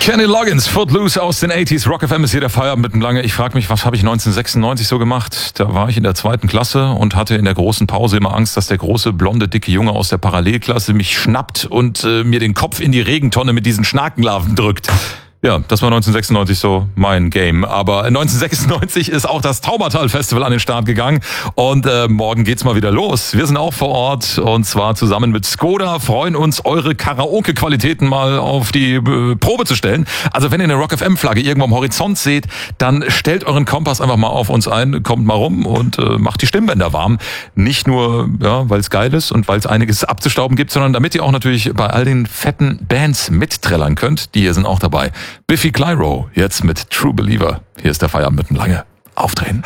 Kenny Loggins, Footloose aus den 80s. Rock FM ist hier der Feierabend mit dem Lange. Ich frage mich, was habe ich 1996 so gemacht? Da war ich in der 2. Klasse und hatte in der großen Pause immer Angst, dass der große, blonde, dicke Junge aus der Parallelklasse mich schnappt und mir den Kopf in die Regentonne mit diesen Schnakenlarven drückt. Ja, das war 1996 so mein Game. Aber 1996 ist auch das Taubertal-Festival an den Start gegangen. Und morgen geht's mal wieder los. Wir sind auch vor Ort und zwar zusammen mit Skoda. Freuen uns, eure Karaoke-Qualitäten mal auf die Probe zu stellen. Also wenn ihr eine Rock-FM-Flagge irgendwo am Horizont seht, dann stellt euren Kompass einfach mal auf uns ein, kommt mal rum und macht die Stimmbänder warm. Nicht nur, ja, weil es geil ist und weil es einiges abzustauben gibt, sondern damit ihr auch natürlich bei all den fetten Bands mitträllern könnt. Die hier sind auch dabei. Biffy Clyro, jetzt mit True Believer. Hier ist der Feierabend mit dem Lange. Aufdrehen.